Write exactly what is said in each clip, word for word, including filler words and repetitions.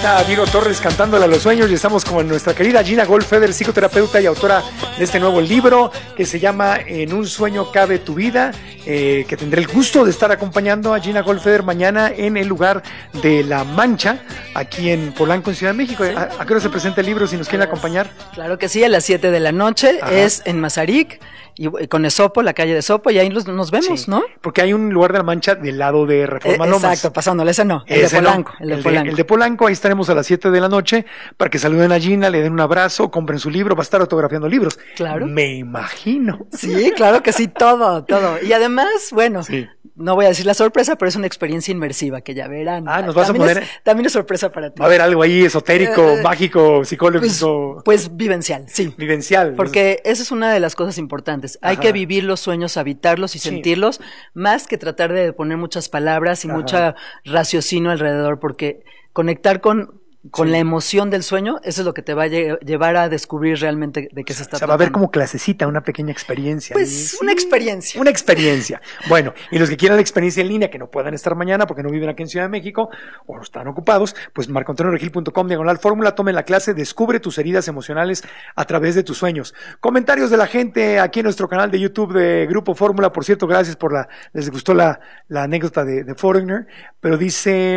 está Diego Torres cantándole a los sueños y estamos con nuestra querida Gina Goldfeder, psicoterapeuta y autora de este nuevo libro que se llama En un sueño cabe tu vida, eh, que tendré el gusto de estar acompañando a Gina Goldfeder mañana en el lugar de La Mancha, aquí en Polanco, en Ciudad de México. ¿Sí? ¿A, a qué hora se presenta el libro si nos quieren acompañar? Claro que sí, a las siete de la noche. Ajá. Es en Mazarik, y con Esopo, la calle de Esopo, y ahí nos, nos vemos, sí, ¿no? Porque hay un lugar de La Mancha del lado de Reforma eh, Lomas. Exacto, pasándole, ese no, el ese de Polanco. No, el, de el, Polanco. De, el de Polanco, ahí estaremos a las siete de la noche para que saluden a Gina, le den un abrazo, compren su libro, va a estar autografiando libros. Claro. Me imagino. Sí, claro que sí, todo, todo. Y además, bueno, sí. No voy a decir la sorpresa, pero es una experiencia inmersiva que ya verán. Ah, nos vas también a poner. Es, también es sorpresa para ti. Va a haber algo ahí esotérico, eh, mágico, psicológico. Pues, pues vivencial, sí. Vivencial. Porque esa es una de las cosas importantes. Ajá. Hay que vivir los sueños, habitarlos y sí. sentirlos, más que tratar de poner muchas palabras y Ajá. mucha raciocinio alrededor, porque conectar con con sí. la emoción del sueño, eso es lo que te va a lle- llevar a descubrir realmente de qué se está tratando. O sea, va a haber como clasecita, una pequeña experiencia. Pues sí, una experiencia. Una experiencia. Bueno, y los que quieran la experiencia en línea, que no puedan estar mañana porque no viven aquí en Ciudad de México o están ocupados, pues marco antonio regil punto com diagonal fórmula, tomen la clase, descubre tus heridas emocionales a través de tus sueños. Comentarios de la gente aquí en nuestro canal de YouTube de Grupo Fórmula, por cierto, gracias por la, les gustó la, la anécdota de, de Foreigner, pero dice,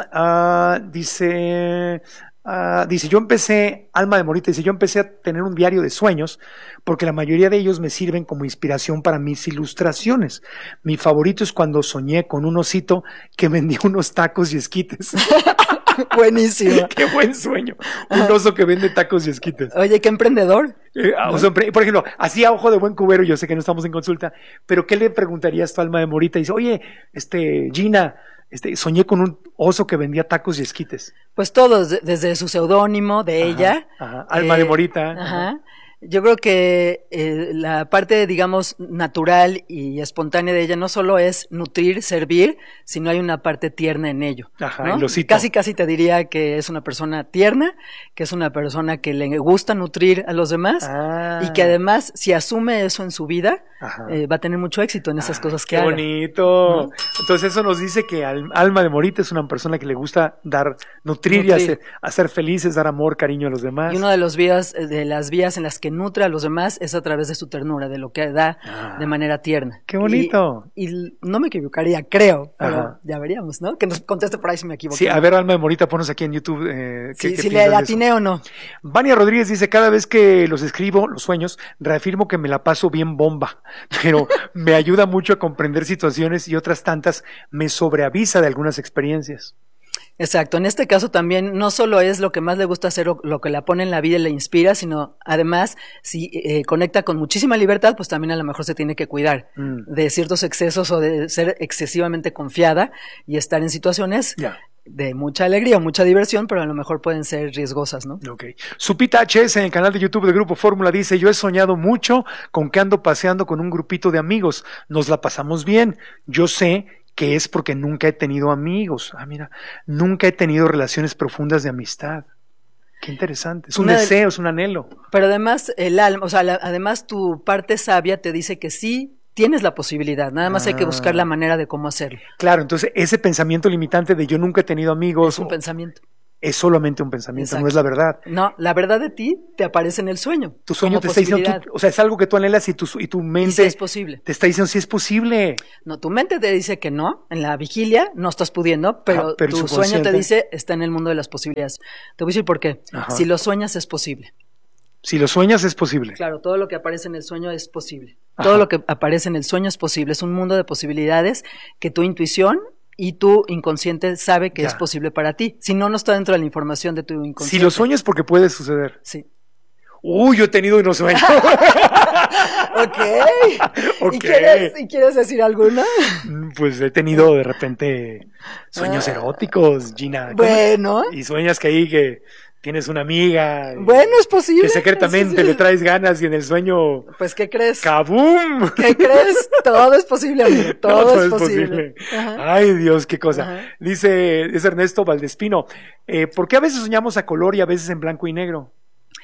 uh, dice... Uh, dice, yo empecé, Alma de Morita, dice, yo empecé a tener un diario de sueños porque la mayoría de ellos me sirven como inspiración para mis ilustraciones. Mi favorito es cuando soñé con un osito que vendía unos tacos y esquites. Buenísimo. Qué buen sueño. Un oso que vende tacos y esquites. Oye, qué emprendedor. Eh, o sea, por ejemplo, así a ojo de buen cubero, yo sé que no estamos en consulta, pero ¿qué le preguntarías tu Alma de Morita? Dice, oye, este, Gina, Este, soñé con un oso que vendía tacos y esquites. Pues todos, desde su seudónimo de ajá, ella. Ajá. Alma eh, de Morita. Ajá. Ajá. Yo creo que eh, la parte, digamos, natural y espontánea de ella no solo es nutrir, servir, sino hay una parte tierna en ello. Ajá, ¿no? el osito. Casi, casi te diría que es una persona tierna, que es una persona que le gusta nutrir a los demás ah. y que además, si asume eso en su vida, eh, va a tener mucho éxito en esas ah, cosas que qué haga. ¡Qué bonito! ¿No? Entonces eso nos dice que al, Alma de Morita es una persona que le gusta dar, nutrir, nutrir. y hacer, hacer felices, dar amor, cariño a los demás. Y una de los vías, de las vías en las que nutre a los demás es a través de su ternura, de lo que da ah, de manera tierna. ¡Qué bonito! Y, y no me equivocaría, creo, pero Ajá. ya veríamos, ¿no? Que nos conteste por ahí si me equivoco. Sí, a ver, Alma de Morita, ponos aquí en YouTube. Eh, sí, ¿qué, si qué le atiné o no. Vania Rodríguez dice, cada vez que los escribo, los sueños, reafirmo que me la paso bien bomba, pero me ayuda mucho a comprender situaciones y otras tantas me sobreavisa de algunas experiencias. Exacto, en este caso también no solo es lo que más le gusta hacer o lo que la pone en la vida y le inspira, sino además si eh, conecta con muchísima libertad, pues también a lo mejor se tiene que cuidar mm. de ciertos excesos o de ser excesivamente confiada y estar en situaciones yeah. de mucha alegría o mucha diversión, pero a lo mejor pueden ser riesgosas, ¿no? Ok. Supita H S en el canal de YouTube de Grupo Fórmula dice, yo he soñado mucho con que ando paseando con un grupito de amigos, nos la pasamos bien, yo sé que es porque nunca he tenido amigos. Ah, mira, nunca he tenido relaciones profundas de amistad. Qué interesante. Es un Una deseo, de... es un anhelo. Pero además, el alma, o sea, la, además tu parte sabia te dice que sí tienes la posibilidad, nada más ah. hay que buscar la manera de cómo hacerlo. Claro, entonces ese pensamiento limitante de yo nunca he tenido amigos. Es un o... pensamiento. Es solamente un pensamiento, Exacto. no es la verdad. No, la verdad de ti te aparece en el sueño. Tu sueño te está diciendo, tú, o sea, es algo que tú anhelas y tu, y tu mente y si es posible. Te está diciendo si es posible. No, tu mente te dice que no, en la vigilia no estás pudiendo, pero, ah, pero tu sueño te dice está en el mundo de las posibilidades. Te voy a decir por qué. Ajá. Si lo sueñas es posible. Si lo sueñas es posible. Claro, todo lo que aparece en el sueño es posible. Ajá. Todo lo que aparece en el sueño es posible. Es un mundo de posibilidades que tu intuición y tu inconsciente sabe que ya. es posible para ti. Si no, no está dentro de la información de tu inconsciente. Si lo sueñas porque puede suceder. Sí. Uy, yo he tenido unos sueños. Okay. ok. ¿Y quieres, ¿Y quieres decir alguna? Pues he tenido de repente sueños ah. eróticos, Gina. Bueno. Y sueñas que ahí que tienes una amiga. Bueno, es posible. Que secretamente sí, sí. le traes ganas y en el sueño. Pues, ¿qué crees? ¡Kabum! ¿Qué crees? Todo es posible, amigo. Todo, no, todo es posible. posible. Ay, Dios, qué cosa. Ajá. Dice, es Ernesto Valdespino. Eh, ¿Por qué a veces soñamos a color y a veces en blanco y negro?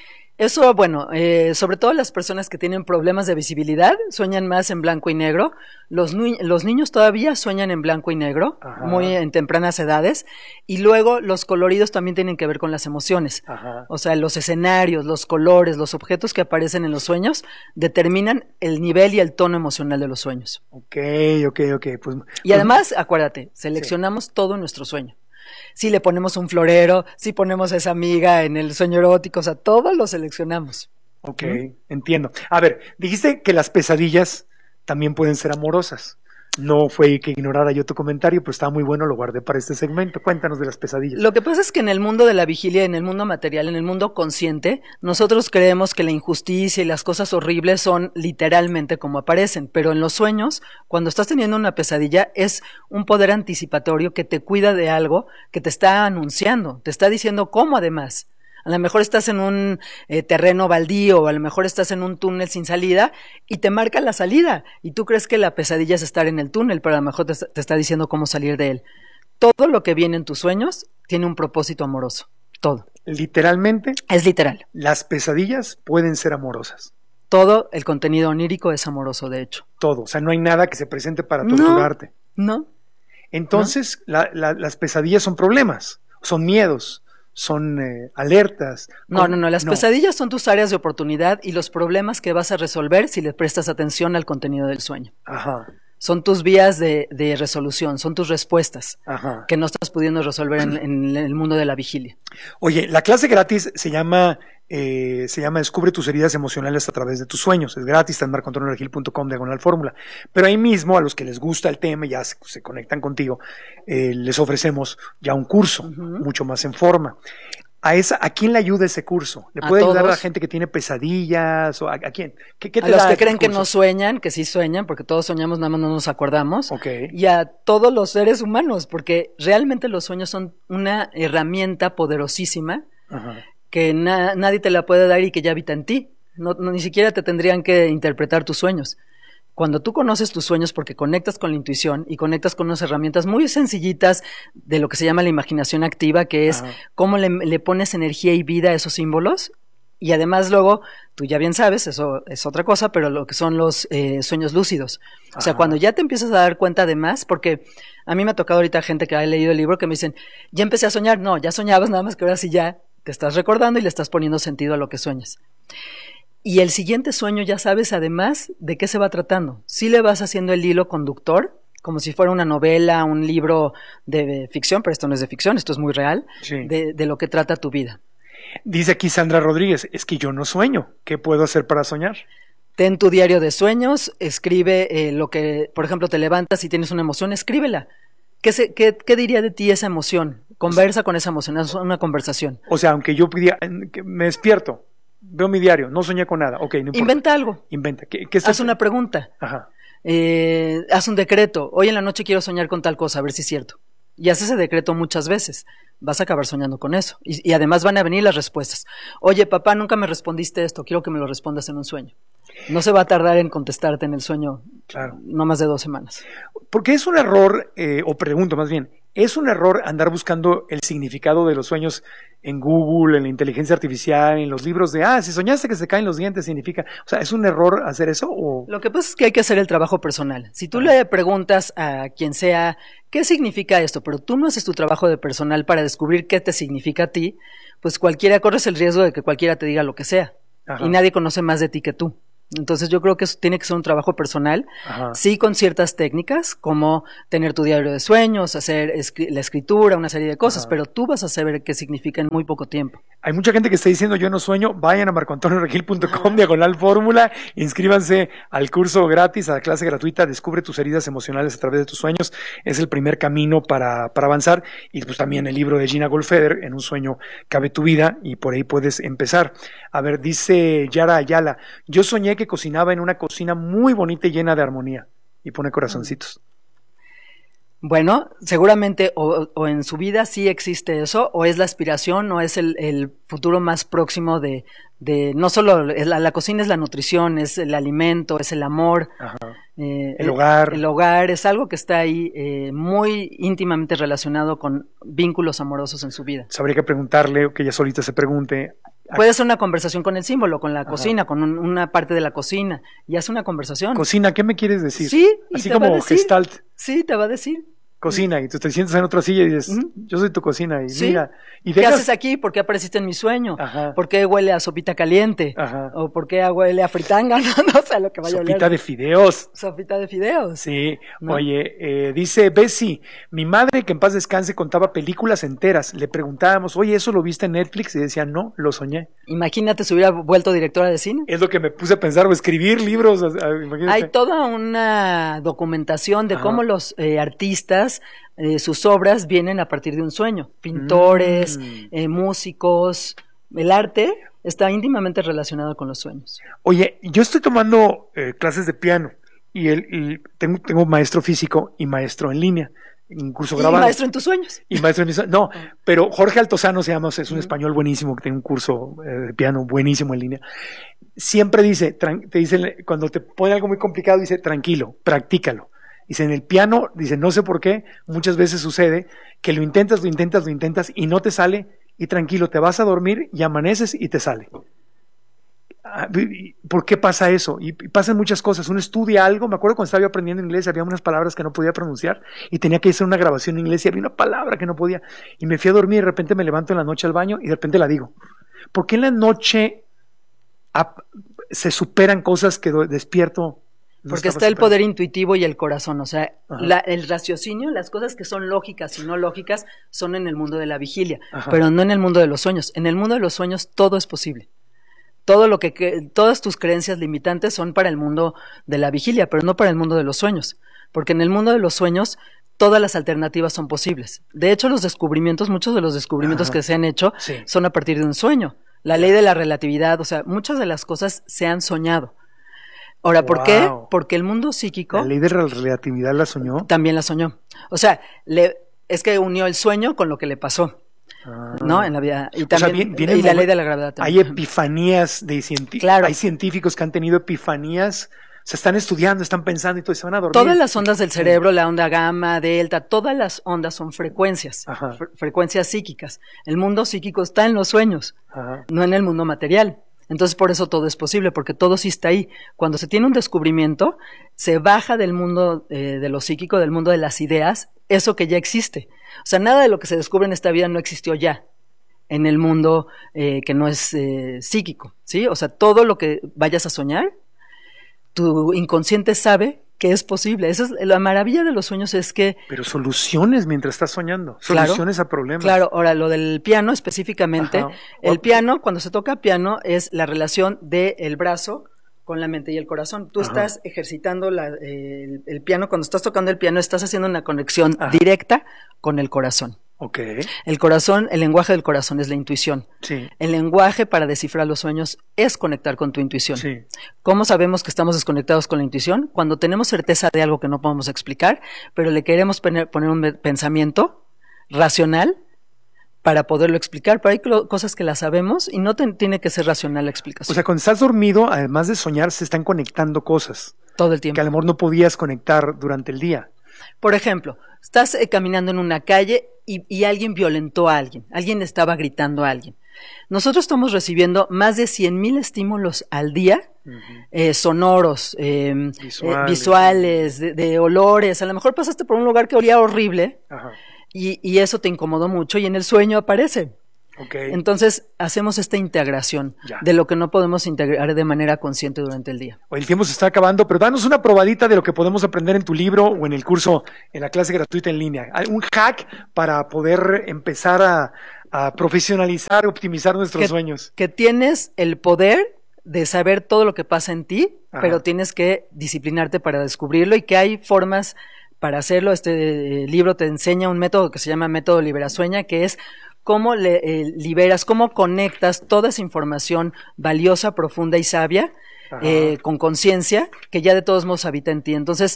Eso, bueno, eh, sobre todo las personas que tienen problemas de visibilidad sueñan más en blanco y negro. Los, ni los niños todavía sueñan en blanco y negro, Ajá. muy en tempranas edades. Y luego los coloridos también tienen que ver con las emociones. Ajá. O sea, los escenarios, los colores, los objetos que aparecen en los sueños determinan el nivel y el tono emocional de los sueños. Ok, ok, ok. Pues, y además, acuérdate, seleccionamos sí. todo en nuestro sueño. Si le ponemos un florero, si ponemos a esa amiga en el sueño erótico, o sea, todo lo seleccionamos. Ok, ¿Mm? entiendo. A ver, dijiste que las pesadillas también pueden ser amorosas. No fue que ignorara yo tu comentario, pero estaba muy bueno, lo guardé para este segmento. Cuéntanos de las pesadillas. Lo que pasa es que en el mundo de la vigilia, en el mundo material, en el mundo consciente, nosotros creemos que la injusticia y las cosas horribles son literalmente como aparecen, pero en los sueños, cuando estás teniendo una pesadilla, es un poder anticipatorio que te cuida de algo, que te está anunciando, te está diciendo cómo además. A lo mejor estás en un eh, terreno baldío, o a lo mejor estás en un túnel sin salida y te marca la salida. Y tú crees que la pesadilla es estar en el túnel, pero a lo mejor te, te está diciendo cómo salir de él. Todo lo que viene en tus sueños tiene un propósito amoroso. Todo. Literalmente. Es literal. Las pesadillas pueden ser amorosas. Todo el contenido onírico es amoroso, de hecho. Todo. O sea, no hay nada que se presente para torturarte. No. no Entonces, no. La, la, las pesadillas son problemas, son miedos. Son eh, alertas. No, no, no, las no. pesadillas son tus áreas de oportunidad y los problemas que vas a resolver si le prestas atención al contenido del sueño. Ajá. Son tus vías de, de resolución, son tus respuestas Ajá. que no estás pudiendo resolver en, en el mundo de la vigilia. Oye, la clase gratis se llama eh, se llama Descubre tus heridas emocionales a través de tus sueños. Es gratis, está en marco antonio regil punto com diagonal fórmula. Pero ahí mismo, a los que les gusta el tema y ya se, se conectan contigo, eh, les ofrecemos ya un curso, uh-huh. mucho más en forma. ¿A, esa, ¿A quién le ayuda ese curso? ¿Le puede ayudar a la gente que tiene pesadillas? O a, ¿A quién? ¿Qué, qué te a los da que creen curso? Que no sueñan, que sí sueñan, porque todos soñamos, nada más no nos acordamos. Okay. Y a todos los seres humanos, porque realmente los sueños son una herramienta poderosísima Ajá. que na, nadie te la puede dar y que ya habita en ti. No, no, ni siquiera te tendrían que interpretar tus sueños. Cuando tú conoces tus sueños porque conectas con la intuición y conectas con unas herramientas muy sencillitas de lo que se llama la imaginación activa, que es Ajá. cómo le, le pones energía y vida a esos símbolos, y además luego, tú ya bien sabes, eso es otra cosa, pero lo que son los eh, sueños lúcidos. Ajá. O sea, cuando ya te empiezas a dar cuenta de más, porque a mí me ha tocado ahorita gente que ha leído el libro que me dicen, ya empecé a soñar, no, ya soñabas, nada más que ahora sí ya te estás recordando y le estás poniendo sentido a lo que sueñas. Y el siguiente sueño ya sabes además de qué se va tratando. Sí le vas haciendo el hilo conductor, como si fuera una novela, un libro de ficción, pero esto no es de ficción, esto es muy real, sí. de, de lo que trata tu vida. Dice aquí Sandra Rodríguez, es que yo no sueño, ¿qué puedo hacer para soñar? Ten tu diario de sueños, escribe eh, lo que, por ejemplo, te levantas y tienes una emoción, escríbela. ¿Qué, se, qué, qué diría de ti esa emoción? Conversa con esa emoción, es una conversación. O sea, aunque yo pidiera, me despierto, veo mi diario, no soñé con nada. Okay, no importa. Inventa algo. Inventa. ¿Qué, qué haz una pregunta. Ajá. Eh, haz un decreto. Hoy en la noche quiero soñar con tal cosa, a ver si es cierto. Y haz ese decreto muchas veces. Vas a acabar soñando con eso. Y, y además van a venir las respuestas. Oye, papá, nunca me respondiste esto. Quiero que me lo respondas en un sueño. No se va a tardar en contestarte en el sueño. Claro. No más de dos semanas. Porque es un error, eh, o pregunto más bien, ¿es un error andar buscando el significado de los sueños en Google, en la inteligencia artificial, en los libros de, ah, si soñaste que se caen los dientes, significa, o sea, ¿es un error hacer eso? O... Lo que pasa es que hay que hacer el trabajo personal. Si tú ah. le preguntas a quien sea, ¿qué significa esto? Pero tú no haces tu trabajo de personal para descubrir qué te significa a ti, pues cualquiera, corres el riesgo de que cualquiera te diga lo que sea. Ajá. Y nadie conoce más de ti que tú. Entonces yo creo que eso tiene que ser un trabajo personal, Ajá. sí con ciertas técnicas, como tener tu diario de sueños, hacer escri- la escritura, una serie de cosas, Ajá. pero tú vas a saber qué significa en muy poco tiempo. Hay mucha gente que está diciendo yo no sueño, vayan a marco antonio regil punto com diagonal fórmula, inscríbanse al curso gratis, a la clase gratuita, descubre tus heridas emocionales a través de tus sueños, es el primer camino para, para avanzar, y pues también el libro de Gina Goldfeder, En un sueño cabe tu vida, y por ahí puedes empezar. A ver, dice Yara Ayala, yo soñé que que cocinaba en una cocina muy bonita y llena de armonía, y pone corazoncitos. Bueno, seguramente o, o en su vida sí existe eso, o es la aspiración, o es el, el futuro más próximo de, de no solo la, la cocina es la nutrición, es el alimento, es el amor, eh, el hogar. El, el hogar es algo que está ahí eh, muy íntimamente relacionado con vínculos amorosos en su vida. Habría que preguntarle, o que ella solita se pregunte, Puede ser una conversación con el símbolo, con la Ajá. cocina, con un, una parte de la cocina, y hace una conversación. Cocina, ¿qué me quieres decir? Sí, y así te como va a decir, Gestalt. Sí, te va a decir. Cocina, y tú te sientas en otra silla y dices, ¿Mm? yo soy tu cocina, y ¿Sí? mira. Y dejas... ¿Qué haces aquí? ¿Por qué apareciste en mi sueño? Ajá. ¿Por qué huele a sopita caliente? Ajá. ¿O por qué huele a fritanga? No, no sé lo que vaya sopita a oler. Sopita de fideos. Sopita de fideos. Sí. ¿No? Oye, eh, dice Bessie, mi madre, que en paz descanse, contaba películas enteras. Le preguntábamos, oye, ¿eso lo viste en Netflix? Y decía, no, lo soñé. Imagínate si hubiera vuelto directora de cine. Es lo que me puse a pensar, o escribir libros. Imagínate. Hay toda una documentación de Ajá. cómo los eh, artistas... Eh, sus obras vienen a partir de un sueño. Pintores, mm. eh, músicos, el arte está íntimamente relacionado con los sueños. Oye, yo estoy tomando eh, clases de piano y, el, y tengo, tengo maestro físico y maestro en línea, un curso grabado. Y maestro en tus sueños. Y maestro en mis sueños. No, pero Jorge Altozano se llama, es un mm. español buenísimo que tiene un curso eh, de piano buenísimo en línea. Siempre dice, te dice, cuando te pone algo muy complicado, dice, tranquilo, practícalo. Dice, en el piano, dice, no sé por qué, muchas veces sucede que lo intentas, lo intentas, lo intentas y no te sale, y tranquilo, te vas a dormir y amaneces y te sale. ¿Por qué pasa eso? Y pasan muchas cosas. Uno estudia algo, me acuerdo cuando estaba yo aprendiendo inglés, había unas palabras que no podía pronunciar y tenía que hacer una grabación en inglés y había una palabra que no podía. Y me fui a dormir y de repente me levanto en la noche al baño y de repente la digo. ¿Por qué en la noche se superan cosas que despierto? No Porque está el poder intuitivo y el corazón, o sea, la, el raciocinio, las cosas que son lógicas y no lógicas son en el mundo de la vigilia, Ajá. pero no en el mundo de los sueños. En el mundo de los sueños todo es posible. Todo lo que, que todas tus creencias limitantes son para el mundo de la vigilia, pero no para el mundo de los sueños, porque en el mundo de los sueños todas las alternativas son posibles. De hecho, los descubrimientos, muchos de los descubrimientos Ajá. que se han hecho sí. son a partir de un sueño. La ley de la relatividad, o sea, muchas de las cosas se han soñado. Ahora, ¿por wow. qué? Porque el mundo psíquico... ¿La ley de la relatividad la soñó? También la soñó. O sea, le, es que unió el sueño con lo que le pasó, ah. ¿no? En la vida. Y también, o sea, viene, viene y la ley de la gravedad también. Hay epifanías de científicos. Claro. Hay científicos que han tenido epifanías, se están estudiando, están pensando y todo, y se van a dormir. Todas las ondas del cerebro, la onda gamma, delta, todas las ondas son frecuencias, fre- frecuencias psíquicas. El mundo psíquico está en los sueños, Ajá. no en el mundo material. Entonces, por eso todo es posible, porque todo sí está ahí. Cuando se tiene un descubrimiento, se baja del mundo eh, de lo psíquico, del mundo de las ideas, eso que ya existe. O sea, nada de lo que se descubre en esta vida no existió ya en el mundo eh, que no es eh, psíquico, ¿sí? O sea, todo lo que vayas a soñar, tu inconsciente sabe que es posible. Esa es la maravilla de los sueños, es que... Pero soluciones mientras estás soñando, soluciones claro, a problemas. Claro, ahora lo del piano específicamente, Ajá. el piano, cuando se toca piano, es la relación del brazo con la mente y el corazón. Tú Ajá. estás ejercitando la, eh, el, el piano, cuando estás tocando el piano, estás haciendo una conexión Ajá. directa con el corazón. Okay. El corazón, el lenguaje del corazón es la intuición. Sí. El lenguaje para descifrar los sueños es conectar con tu intuición. Sí. ¿Cómo sabemos que estamos desconectados con la intuición? Cuando tenemos certeza de algo que no podemos explicar, pero le queremos poner, poner un pensamiento racional para poderlo explicar, pero hay cosas que las sabemos y no te, tiene que ser racional la explicación. O sea, cuando estás dormido, además de soñar, se están conectando cosas. Todo el tiempo. Que a lo mejor no podías conectar durante el día. Por ejemplo, estás eh, caminando en una calle y, y alguien violentó a alguien, alguien estaba gritando a alguien. Nosotros estamos recibiendo más de cien mil estímulos al día, uh-huh. eh, sonoros, eh, visuales, eh, visuales de, de olores. A lo mejor pasaste por un lugar que olía horrible y, y eso te incomodó mucho y en el sueño aparece. Okay. Entonces hacemos esta integración ya. de lo que no podemos integrar de manera consciente durante el día. El tiempo se está acabando, pero danos una probadita de lo que podemos aprender en tu libro o en el curso, en la clase gratuita en línea. Un hack para poder empezar a, a profesionalizar, optimizar nuestros que, sueños. Que tienes el poder de saber todo lo que pasa en ti, Ajá. pero tienes que disciplinarte para descubrirlo y que hay formas para hacerlo. Este eh, libro te enseña un método que se llama método Liberasueña, que es cómo le, eh, liberas, cómo conectas toda esa información valiosa, profunda y sabia eh, con conciencia, que ya de todos modos habita en ti. Entonces,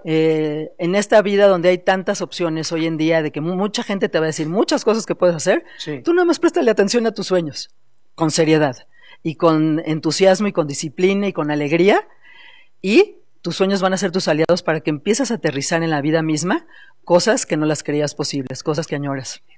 eh, en esta vida donde hay tantas opciones hoy en día, de que mucha gente te va a decir muchas cosas que puedes hacer, sí. tú nada más préstale atención a tus sueños, con seriedad, y con entusiasmo, y con disciplina, y con alegría, y tus sueños van a ser tus aliados para que empieces a aterrizar en la vida misma cosas que no las creías posibles, cosas que añoras.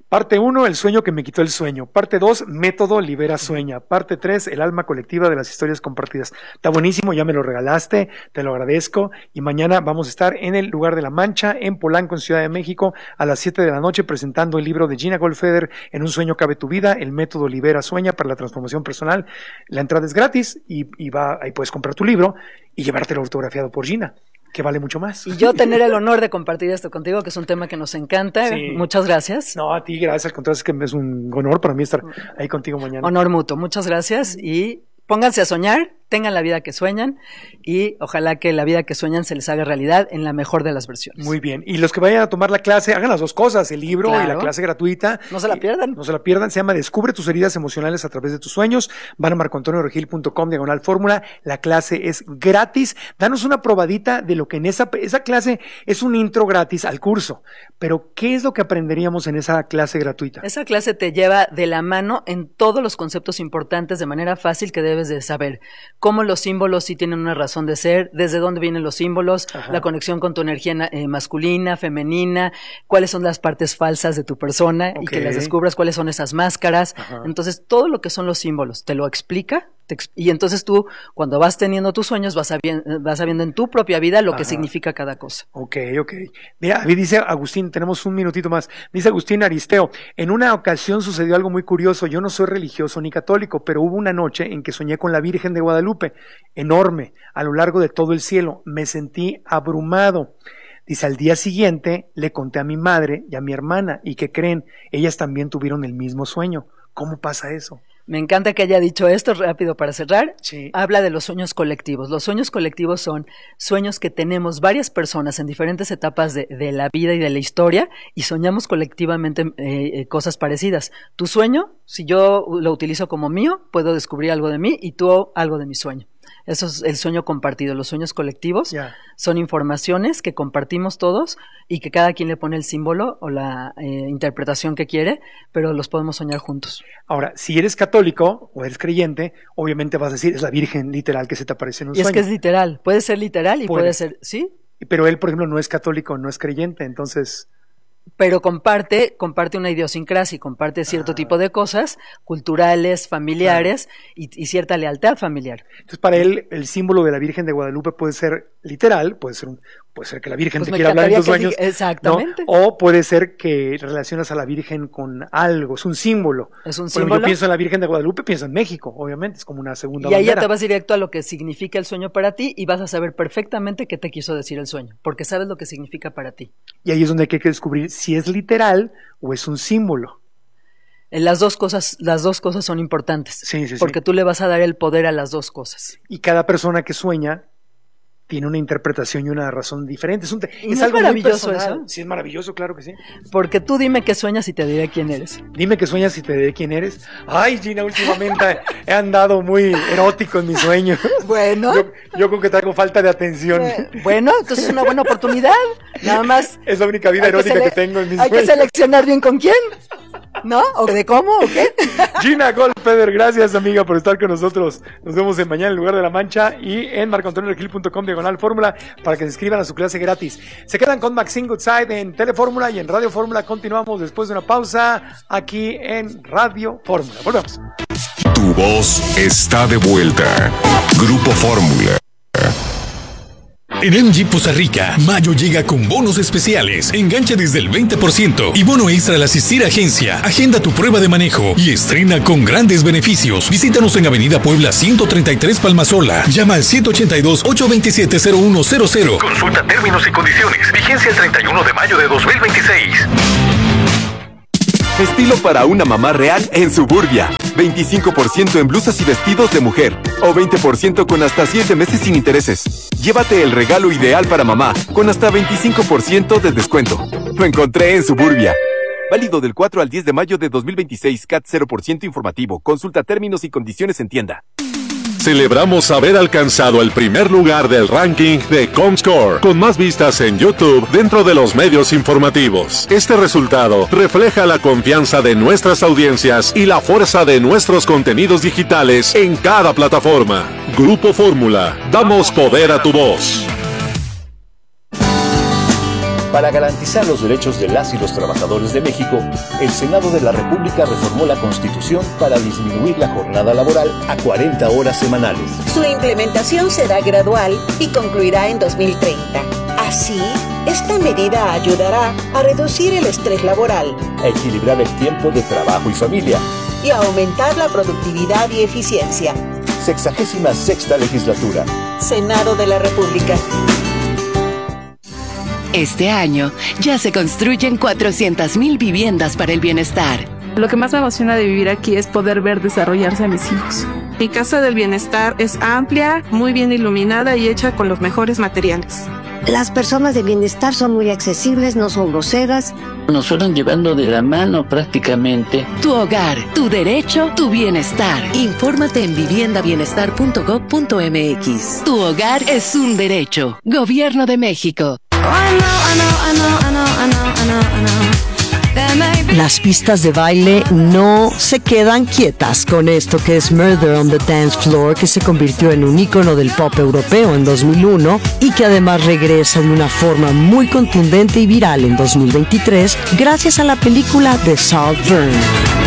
Parte uno, el sueño que me quitó el sueño. Parte dos, método libera sueña. Parte tres, el alma colectiva de las historias compartidas. Está buenísimo, ya me lo regalaste, te lo agradezco. Y mañana vamos a estar en el Lugar de la Mancha, en Polanco, en Ciudad de México, a las siete de la noche, presentando el libro de Gina Goldfeder, En un sueño cabe tu vida, el método libera sueña para la transformación personal. La entrada es gratis y, y va, ahí puedes comprar tu libro y llevártelo autografiado por Gina, que vale mucho más. Y yo tener el honor de compartir esto contigo, que es un tema que nos encanta. Sí. Muchas gracias. No, a ti, gracias. Al contrario, es que es un honor para mí estar ahí contigo mañana. Honor mutuo. Muchas gracias y pónganse a soñar, tengan la vida que sueñan y ojalá que la vida que sueñan se les haga realidad en la mejor de las versiones. Muy bien. Y los que vayan a tomar la clase, hagan las dos cosas, el libro claro. y la clase gratuita. No se la pierdan. No se la pierdan. Se llama Descubre tus heridas emocionales a través de tus sueños. Van a marco antonio regil punto com diagonal fórmula. La clase es gratis. Danos una probadita de lo que en esa, esa clase es un intro gratis al curso. Pero, ¿qué es lo que aprenderíamos en esa clase gratuita? Esa clase te lleva de la mano en todos los conceptos importantes de manera fácil que debes de saber. Cómo los símbolos sí tienen una razón de ser, desde dónde vienen los símbolos, Ajá. la conexión con tu energía eh, masculina, femenina, cuáles son las partes falsas de tu persona okay. y que las descubras, cuáles son esas máscaras. Ajá. Entonces, todo lo que son los símbolos te lo explica te exp- y entonces tú, cuando vas teniendo tus sueños, vas sabiendo, vas sabiendo en tu propia vida lo Ajá. que significa cada cosa. Ok, ok. Mira, dice Agustín, tenemos un minutito más, dice Agustín Aristeo, en una ocasión sucedió algo muy curioso, yo no soy religioso ni católico, pero hubo una noche en que soñé con la Virgen de Guadalupe, enorme, a lo largo de todo el cielo. Me sentí abrumado. Dice, al día siguiente le conté a mi madre y a mi hermana, ¿y qué creen? Ellas también tuvieron el mismo sueño. ¿Cómo pasa eso? Me encanta que haya dicho esto rápido para cerrar. Sí. Habla de los sueños colectivos. Los sueños colectivos son sueños que tenemos varias personas en diferentes etapas de, de la vida y de la historia y soñamos colectivamente eh, cosas parecidas. Tu sueño, si yo lo utilizo como mío, puedo descubrir algo de mí y tú algo de mi sueño. Eso es el sueño compartido. Los sueños colectivos yeah. son informaciones que compartimos todos y que cada quien le pone el símbolo o la eh, interpretación que quiere, pero los podemos soñar juntos. Ahora, si eres católico o eres creyente, obviamente vas a decir, es la Virgen literal que se te aparece en un y sueño. Y es que es literal, puede ser literal y puede, puede ser, ¿sí? Pero él, por ejemplo, no es católico, no es creyente, entonces... pero comparte, comparte una idiosincrasia, comparte cierto ah. tipo de cosas culturales, familiares ah. y, y cierta lealtad familiar. Entonces, para él, el símbolo de la Virgen de Guadalupe puede ser literal, puede ser un, puede ser que la Virgen pues te quiera hablar en tus sueños, diga, exactamente, ¿no? O puede ser que relacionas a la Virgen con algo, es un símbolo. Es un Por símbolo. Ejemplo, yo pienso en la Virgen de Guadalupe, pienso en México, obviamente, es como una segunda Y ahí bandera. ya te vas directo a lo que significa el sueño para ti y vas a saber perfectamente qué te quiso decir el sueño, porque sabes lo que significa para ti. Y ahí es donde hay que descubrir si es literal o es un símbolo. Las dos cosas, las dos cosas son importantes. Sí, sí, porque sí. tú le vas a dar el poder a las dos cosas. Y cada persona que sueña tiene una interpretación y una razón diferente. Es, un te- ¿Y es no algo es maravilloso muy personal. eso? Sí, es maravilloso, claro que sí. Porque tú dime qué sueñas y te diré quién eres. Dime qué sueñas y te diré quién eres. Ay, Gina, últimamente he andado muy erótico en mis sueños. Bueno. Yo, yo creo que traigo falta de atención. Eh, bueno, entonces es una buena oportunidad. Nada más. Es la única vida erótica que, sele- que tengo en mis hay sueños. Hay que seleccionar bien con quién. ¿No? ¿O de cómo? ¿O qué? Gina Goldfeder, gracias amiga por estar con nosotros. Nos vemos en Mañana en Lugar de la Mancha y en marco antonio regil punto com diagonal fórmula para que se inscriban a su clase gratis. Se quedan con Maxine Goodside en Telefórmula y en Radio Fórmula. Continuamos después de una pausa aquí en Radio Fórmula. Volvemos. Tu voz está de vuelta. Grupo Fórmula. En M G Poza Rica, mayo llega con bonos especiales. Engancha desde el veinte por ciento y bono extra al asistir a agencia. Agenda tu prueba de manejo y estrena con grandes beneficios. Visítanos en Avenida Puebla ciento treinta y tres Palmasola. Llama al ciento ochenta y dos, ochocientos veintisiete, cero uno cero cero. Consulta términos y condiciones. Vigencia el treinta y uno de mayo de dos mil veintiséis. Estilo para una mamá real en Suburbia. veinticinco por ciento en blusas y vestidos de mujer. O veinte por ciento con hasta siete meses sin intereses. Llévate el regalo ideal para mamá con hasta veinticinco por ciento de descuento. Lo encontré en Suburbia. Válido del cuatro al diez de mayo de dos mil veintiséis. C A T cero por ciento informativo. Consulta términos y condiciones en tienda. Celebramos haber alcanzado el primer lugar del ranking de Comscore, con más vistas en YouTube dentro de los medios informativos. Este resultado refleja la confianza de nuestras audiencias y la fuerza de nuestros contenidos digitales en cada plataforma. Grupo Fórmula, damos poder a tu voz. Para garantizar los derechos de las y los trabajadores de México, el Senado de la República reformó la Constitución para disminuir la jornada laboral a cuarenta horas semanales. Su implementación será gradual y concluirá en dos mil treinta. Así, esta medida ayudará a reducir el estrés laboral, a equilibrar el tiempo de trabajo y familia y a aumentar la productividad y eficiencia. Sexagésima sexta legislatura. Senado de la República. Este año ya se construyen cuatrocientas mil viviendas para el bienestar. Lo que más me emociona de vivir aquí es poder ver desarrollarse a mis hijos. Mi Casa del Bienestar es amplia, muy bien iluminada y hecha con los mejores materiales. Las personas de bienestar son muy accesibles, no son groseras. Nos fueron llevando de la mano prácticamente. Tu hogar, tu derecho, tu bienestar. Infórmate en vivienda bienestar punto gob punto eme equis. Tu hogar es un derecho. Gobierno de México. Las pistas de baile no se quedan quietas con esto que es Murder on the Dance Floor, que se convirtió en un ícono del pop europeo en dos mil uno y que además regresa de una forma muy contundente y viral en dos mil veintitrés gracias a la película The Saltburn.